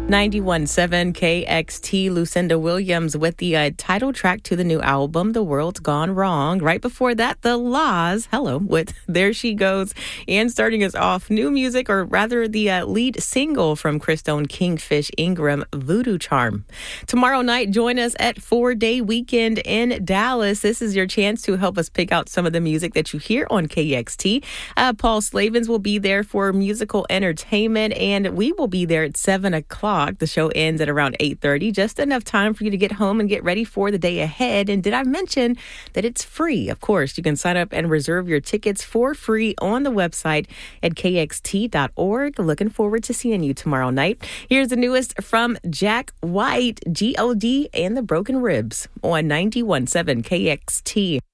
91.7 KXT, Lucinda Williams with the title track to the new album, The World's Gone Wrong. Right before that, The Laws, hello, with There She Goes. And starting us off, new music, or rather the lead single from Christone Kingfish Ingram, Voodoo Charm. Tomorrow night, join us at 4-Day Weekend in Dallas. This is your chance to help us pick out some of the music that you hear on KXT. Paul Slavens will be there for musical entertainment, and we will be there at 7 o'clock. The show ends at around 8:30, just enough time for you to get home and get ready for the day ahead. And did I mention that it's free? Of course, you can sign up and reserve your tickets for free on the website at kxt.org. Looking forward to seeing you tomorrow night. Here's the newest from Jack White, G.O.D. and the Broken Ribs on 91.7 KXT.